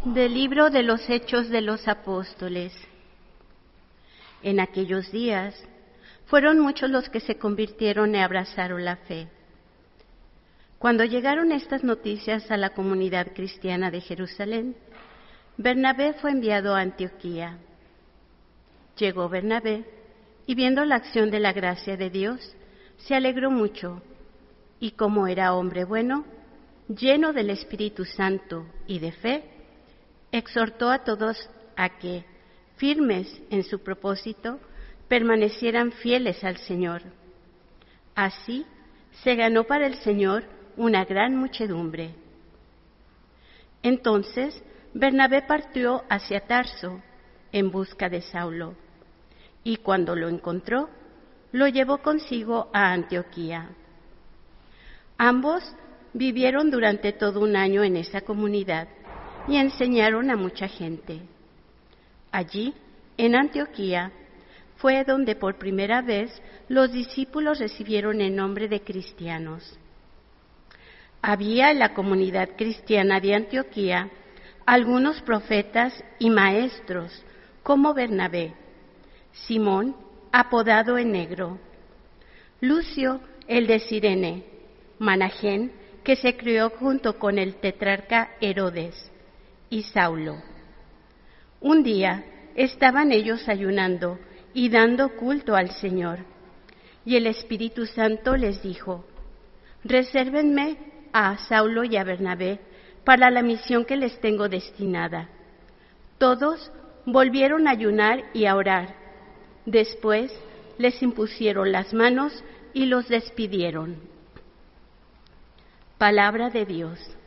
Del libro de los Hechos de los Apóstoles. En aquellos días fueron muchos los que se convirtieron y abrazaron la fe. Cuando llegaron estas noticias a la comunidad cristiana de Jerusalén, Bernabé fue enviado a Antioquía. Llegó Bernabé y viendo la acción de la gracia de Dios, se alegró mucho y como era hombre bueno, lleno del Espíritu Santo y de fe, exhortó a todos a que, firmes en su propósito, permanecieran fieles al Señor. Así se ganó para el Señor una gran muchedumbre. Entonces Bernabé partió hacia Tarso en busca de Saulo, y cuando lo encontró, lo llevó consigo a Antioquía. Ambos vivieron durante todo un año en esa comunidad y enseñaron a mucha gente. Allí, en Antioquía, fue donde por primera vez los discípulos recibieron el nombre de cristianos. Había en la comunidad cristiana de Antioquía algunos profetas y maestros, como Bernabé, Simón, apodado el Negro, Lucio, el de Cirene, Manahén, que se crió junto con el tetrarca Herodes, y Saulo. Un día estaban ellos ayunando y dando culto al Señor, y el Espíritu Santo les dijo: resérvenme a Saulo y a Bernabé para la misión que les tengo destinada. Todos volvieron a ayunar y a orar. Después les impusieron las manos y los despidieron. Palabra de Dios.